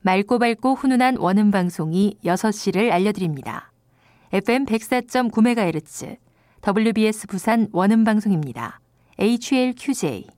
맑고 밝고 훈훈한 원음 방송이 6시를 알려드립니다. FM 104.9MHz, WBS 부산 원음 방송입니다. HLQJ.